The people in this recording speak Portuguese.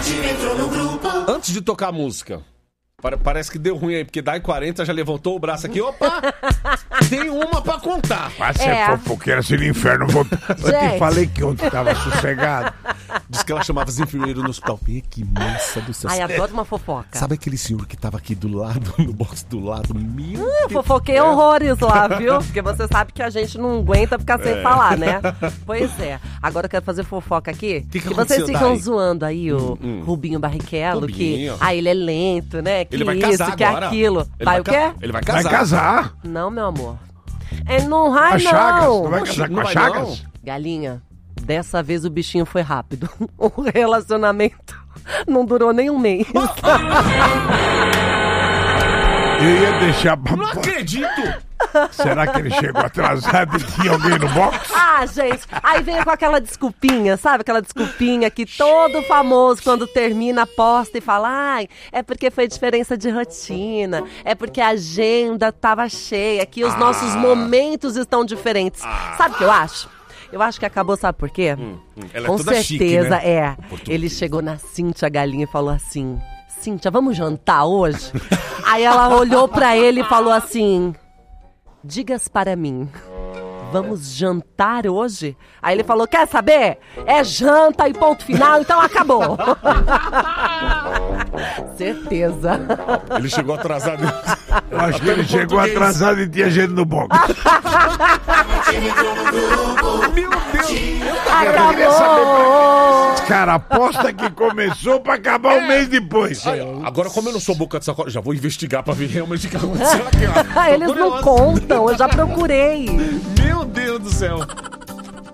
entrou no grupo. Antes de tocar a música, parece que deu ruim aí, porque Dai 40 já levantou o braço aqui. Opa! Tem uma pra contar. Vai ser fofoqueira assim no inferno. Eu te falei que ontem tava sossegado. Diz que ela chamava os enfermeiros no hospital. Que moça do céu. Ai, adoro uma fofoca. Sabe aquele senhor que tava aqui do lado, no box do lado? Eu fofoquei horrores lá, viu? Porque você sabe que a gente não aguenta ficar sem falar, né? Pois é. Agora eu quero fazer fofoca aqui. Que vocês ficam Dai? zoando aí o Rubinho Barrichello, Rubinho. que ele é lento, né? Que Ele vai isso, casar que agora. aquilo. Ele Vai o quê? Ele vai Vai casar. casar. Não, meu amor. Ele não vai, A Chagas. Não não. vai casar com Não a vai, Chagas? Galinha, dessa vez o bichinho foi rápido. O relacionamento não durou nem um mês. Eu ia deixar... Não acredito! Será que ele chegou atrasado e tinha alguém no box? Ah, gente, aí vem com aquela desculpinha, sabe? Aquela desculpinha que todo famoso, quando termina, posta e fala: ai, é porque foi diferença de rotina, é porque a agenda tava cheia, que os nossos momentos estão diferentes. Sabe o que eu acho? Eu acho que acabou, sabe por quê? Ela é Com toda chique, certeza, né? Ele chegou na Cíntia Galinha e falou assim: Cíntia, vamos jantar hoje? Aí ela olhou pra ele e falou assim: digas para mim, vamos jantar hoje? Aí ele falou: quer saber? É janta e ponto final, então acabou. Certeza. Ele chegou atrasado. Eu acho que ele chegou atrasado e tinha gente no box. Meu Deus! Acabou. Cara, aposta que começou pra acabar um mês depois. Agora, como eu não sou boca de sacola, já vou investigar pra ver realmente o que aconteceu aqui. Ó. Eles não contam, eu já procurei. Meu Deus do céu.